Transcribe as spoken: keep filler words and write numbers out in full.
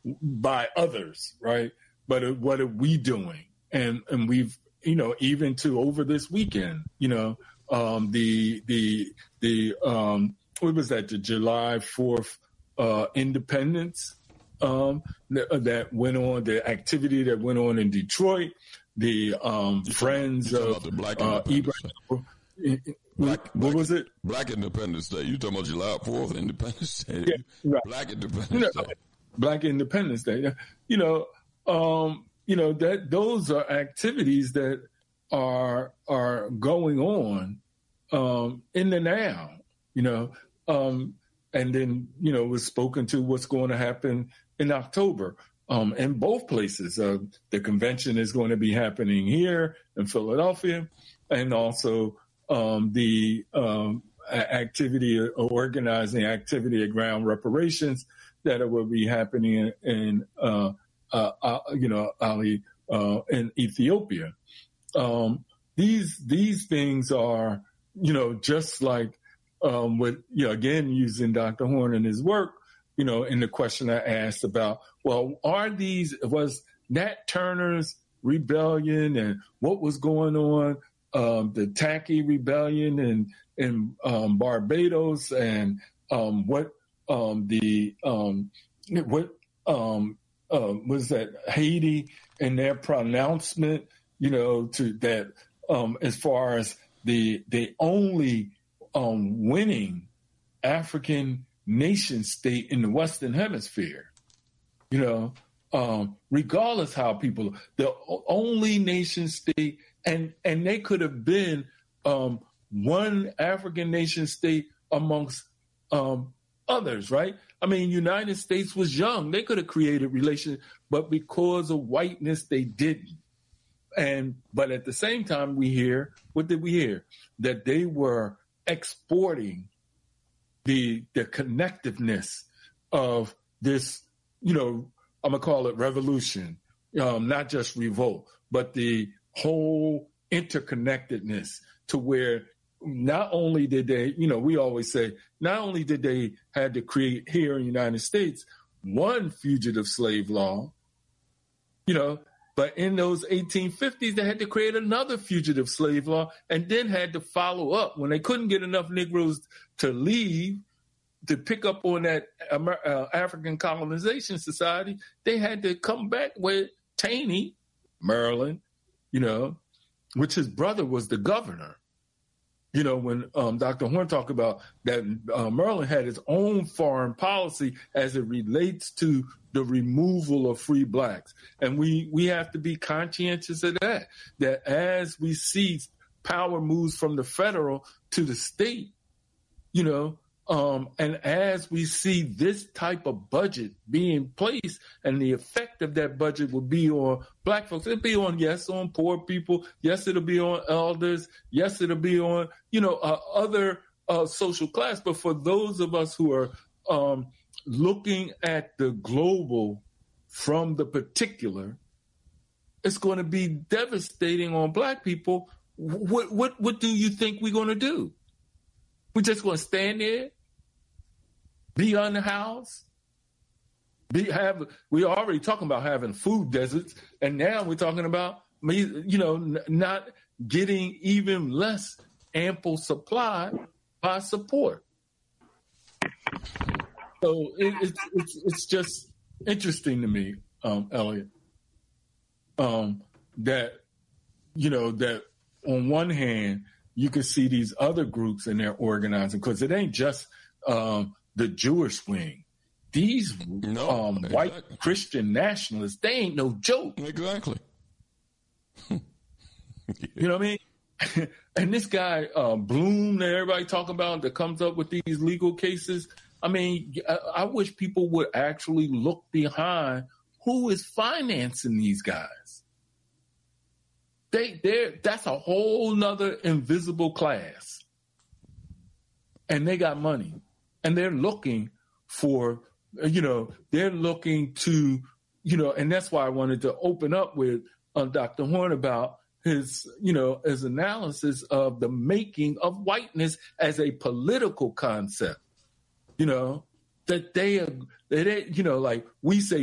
by others, right? But what are we doing? And and we've, you know, even to over this weekend, you know, um, the the the um, what was that? The July fourth uh, Independence um, that, that went on, the activity that went on in Detroit, the um, Friends of the Black uh, Ibrahim. Black, what Black, was it? Black Independence Day. You talking about July fourth Independence Day? Yeah, right. Black Independence you know, Day. Black Independence Day. You know, um, you know that those are activities that are are going on um, in the now. You know, um, and then you know was spoken to what's going to happen in October. Um, in both places, uh, the convention is going to be happening here in Philadelphia, and also um, the um, activity, uh, organizing activity at Ground Reparations that will be happening in, in uh, uh, uh, you know, Ali, uh, in Ethiopia. Um, these these things are, you know, just like um, with, you know, again using Doctor Horne and his work. You know, in the question I asked about, well, are these, was Nat Turner's rebellion and what was going on, um, the Tacky rebellion in, in um, Barbados and um, what um, the, um, what um, uh, was that Haiti and their pronouncement, you know, to that um, as far as the, the only um, winning African nation state in the Western Hemisphere, you know, um, regardless how people, the only nation state, and and they could have been um, one African nation state amongst um, others, right? I mean, United States was young; they could have created relations, but because of whiteness, they didn't. And but at the same time, we hear, what did we hear? That they were exporting the the connectiveness of this, you know, I'm gonna call it revolution, um, not just revolt, but the whole interconnectedness to where not only did they, you know, we always say, not only did they had to create here in the United States one fugitive slave law, you know, but in those eighteen fifties, they had to create another fugitive slave law and then had to follow up when they couldn't get enough Negroes to leave to pick up on that uh, African colonization society. They had to come back with Taney, Maryland, you know, which his brother was the governor. You know, when um, Doctor Horne talked about that, uh, Maryland had its own foreign policy as it relates to the removal of free blacks. And we, we have to be conscientious of that, that as we see power moves from the federal to the state, you know, um, and as we see this type of budget being placed and the effect of that budget will be on black folks, it'll be on, yes, on poor people. Yes, it'll be on elders. Yes, it'll be on, you know, uh, other uh, social class. But for those of us who are um, looking at the global from the particular, it's going to be devastating on black people. What, what, what do you think we're going to do? We're just going to stand there, be unhoused, be have. We're already talking about having food deserts, and now we're talking about, you know, n- not getting even less ample supply by support. So it, it's it's it's just interesting to me, um, Elliot, um, that you know that on one hand, you can see these other groups and they're organizing, because it ain't just um, the Jewish wing. These no, um, exactly. white Christian nationalists, they ain't no joke. Exactly. You know what I mean? And this guy, uh, Bloom, that everybody talking about, that comes up with these legal cases, I mean, I, I wish people would actually look behind who is financing these guys. They, they're, that's a whole nother invisible class. And they got money. And they're looking for, you know, they're looking to, you know, and that's why I wanted to open up with uh, Doctor Horne about his, you know, his analysis of the making of whiteness as a political concept. You know, that they, that they, you know, like we say,